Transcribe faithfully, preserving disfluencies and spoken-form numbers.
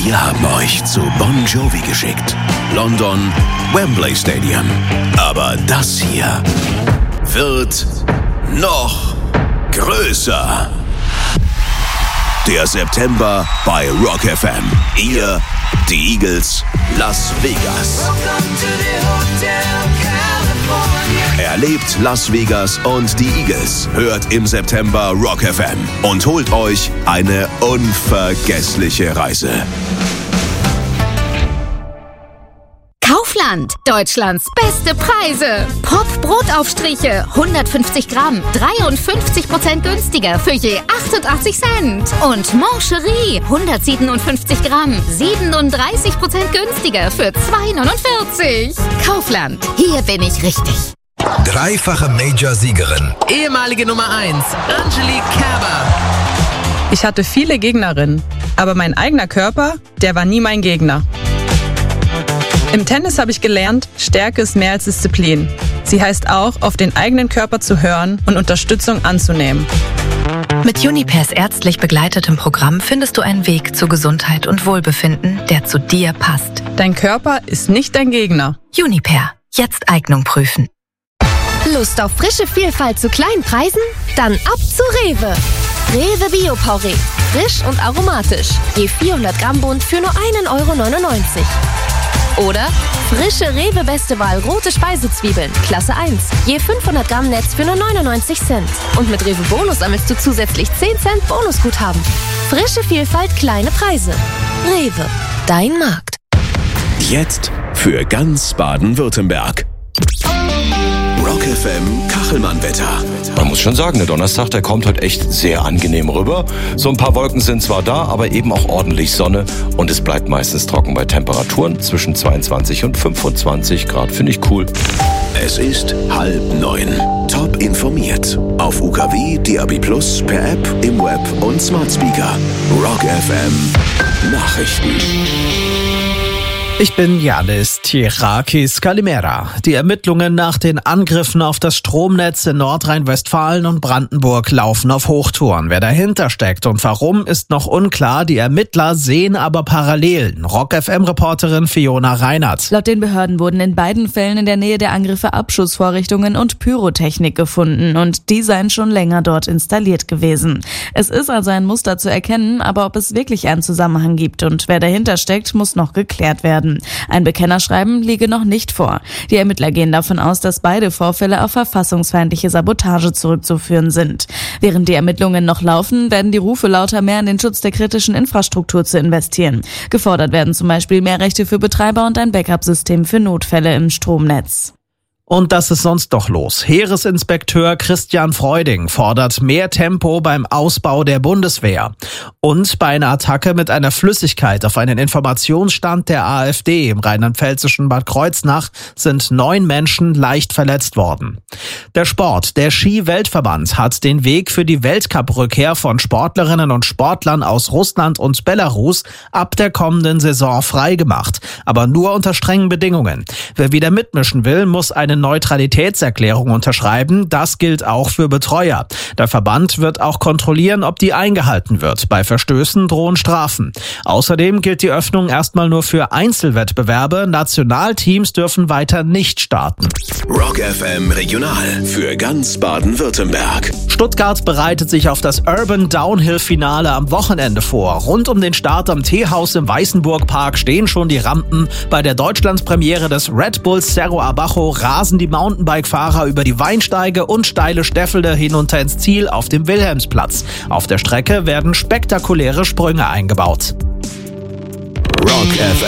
Wir haben euch zu Bon Jovi geschickt. London, Wembley Stadium. Aber das hier wird noch größer. Der September bei Rock F M. Ihr, die Eagles, Las Vegas. Erlebt Las Vegas und die Eagles. Hört im September Rock F M und holt euch eine unvergessliche Reise. Kaufland, Deutschlands beste Preise. Pop-Brotaufstriche, hundertfünfzig Gramm, dreiundfünfzig Prozent günstiger für je achtundachtzig Cent. Und Mancherie, hundertsiebenundfünfzig Gramm, siebenunddreißig Prozent günstiger für zwei neunundvierzig. Kaufland, hier bin ich richtig. Dreifache Major-Siegerin. Ehemalige Nummer eins, Angelique Kerber. Ich hatte viele Gegnerinnen, aber mein eigener Körper, der war nie mein Gegner. Im Tennis habe ich gelernt, Stärke ist mehr als Disziplin. Sie heißt auch, auf den eigenen Körper zu hören und Unterstützung anzunehmen. Mit Junipers ärztlich begleitetem Programm findest du einen Weg zu Gesundheit und Wohlbefinden, der zu dir passt. Dein Körper ist nicht dein Gegner. Juniper, jetzt Eignung prüfen. Lust auf frische Vielfalt zu kleinen Preisen? Dann ab zu Rewe. Rewe Bio-Porree. Frisch und aromatisch. Je vierhundert Gramm Bund für nur ein Euro neunundneunzig. Oder frische Rewe Beste Wahl rote Speisezwiebeln, Klasse eins. Je fünfhundert Gramm Netz für nur neunundneunzig Cent. Und mit Rewe Bonus sammelst du zusätzlich zehn Cent Bonusguthaben. Frische Vielfalt, kleine Preise. Rewe, dein Markt. Jetzt für ganz Baden-Württemberg. Rock F M Kachelmann-Wetter. Man muss schon sagen, der Donnerstag, der kommt heute echt sehr angenehm rüber. So ein paar Wolken sind zwar da, aber eben auch ordentlich Sonne. Und es bleibt meistens trocken bei Temperaturen zwischen zweiundzwanzig und fünfundzwanzig Grad. Finde ich cool. Es ist halb neun. Top informiert. Auf U K W, D A B plus, per App, im Web und Smart Speaker. Rock F M Nachrichten. Ich bin Janis Tirakis Kalimera. Die Ermittlungen nach den Angriffen auf das Stromnetz in Nordrhein-Westfalen und Brandenburg laufen auf Hochtouren. Wer dahinter steckt und warum, ist noch unklar. Die Ermittler sehen aber Parallelen. Rock F M-Reporterin Fiona Reinhardt. Laut den Behörden wurden in beiden Fällen in der Nähe der Angriffe Abschussvorrichtungen und Pyrotechnik gefunden und die seien schon länger dort installiert gewesen. Es ist also ein Muster zu erkennen, aber ob es wirklich einen Zusammenhang gibt und wer dahinter steckt, muss noch geklärt werden. Ein Bekennerschreiben liege noch nicht vor. Die Ermittler gehen davon aus, dass beide Vorfälle auf verfassungsfeindliche Sabotage zurückzuführen sind. Während die Ermittlungen noch laufen, werden die Rufe lauter, mehr in den Schutz der kritischen Infrastruktur zu investieren. Gefordert werden zum Beispiel mehr Rechte für Betreiber und ein Backup-System für Notfälle im Stromnetz. Und das ist sonst doch los. Heeresinspekteur Christian Freuding fordert mehr Tempo beim Ausbau der Bundeswehr. Und bei einer Attacke mit einer Flüssigkeit auf einen Informationsstand der AfD im rheinland-pfälzischen Bad Kreuznach sind neun Menschen leicht verletzt worden. Der Sport. Der Ski-Weltverband hat den Weg für die Weltcup-Rückkehr von Sportlerinnen und Sportlern aus Russland und Belarus ab der kommenden Saison freigemacht. Aber nur unter strengen Bedingungen. Wer wieder mitmischen will, muss eine Neutralitätserklärung unterschreiben. Das gilt auch für Betreuer. Der Verband wird auch kontrollieren, ob die eingehalten wird. Bei Verstößen drohen Strafen. Außerdem gilt die Öffnung erstmal nur für Einzelwettbewerbe. Nationalteams dürfen weiter nicht starten. Rock F M Regional für ganz Baden-Württemberg. Stuttgart bereitet sich auf das Urban Downhill-Finale am Wochenende vor. Rund um den Start am Teehaus im Weißenburg-Park stehen schon die Rampen. Bei der Deutschlandspremiere des Red Bull Cerro Abajo rasen die Mountainbike-Fahrer über die Weinsteige und steile Stäffelde hinunter ins Ziel auf dem Wilhelmsplatz. Auf der Strecke werden spektakuläre Sprünge eingebaut. Rock F M